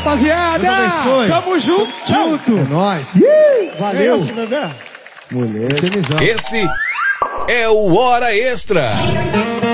rapaziada. Deus abençoe. Tamo junto. É nóis. Valeu. É isso, bebê. Mulher. Esse é o Hora Extra.